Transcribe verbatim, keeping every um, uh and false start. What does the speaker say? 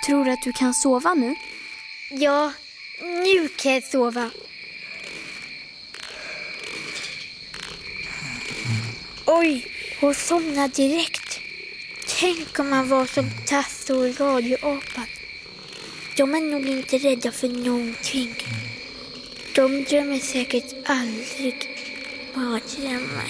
Tror du att du kan sova nu? Ja, nu kan jag sova. Oj, hon somnade direkt. Tänk om man var som Tasse och radioapan. De är nog inte rädda för någonting. De drömmer säkert aldrig bara drömmar.